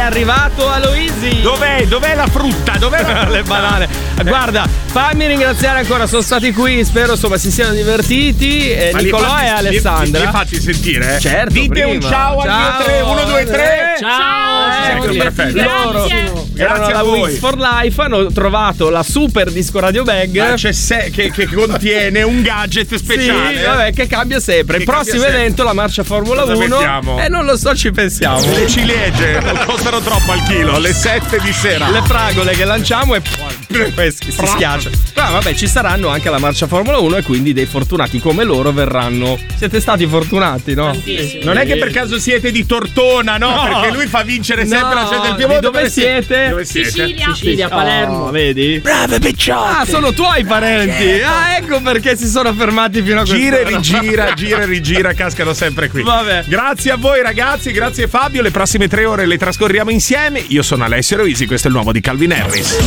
arrivato Aloisi. Dov'è la frutta? Dov'è la frutta? Le banane. Guarda, fammi ringraziare ancora, sono stati qui, spero insomma si siano divertiti. Nicolò e Alessandra. Li fatti sentire? Certo. Dite prima. un ciao al 3, 1, 2, 3. Ciao. Ecco, perfetto. Loro Grazie a voi. Wings for Life hanno trovato la super disco radio bag. C'è che contiene un gadget speciale. Sì, vabbè, che cambia sempre. Il prossimo evento, la marcia Formula 1. Mettiamo? Non lo so, ci pensiamo. Le ciliegie non costano troppo al chilo, alle 7 di sera. Le fragole che lanciamo e poi si schiaccia. Ma vabbè, ci saranno anche alla marcia Formula 1 e quindi dei fortunati come loro verranno. Siete stati fortunati, no? Tantissimo. Non è che per caso siete di Tortona, no? Perché lui fa vincere sempre la gente del Piemonte. Dove siete? Dove siete? Sicilia, Palermo. Vedi? Brave picciotte. Sono tuoi parenti. Ecco perché si sono fermati fino a quest'ora. Gira e rigira, cascano sempre qui. Vabbè. Grazie a voi ragazzi, grazie Fabio. Le prossime 3 ore le trascorriamo insieme. Io sono Alessio Aloisi, questo è il nuovo di Calvin Harris.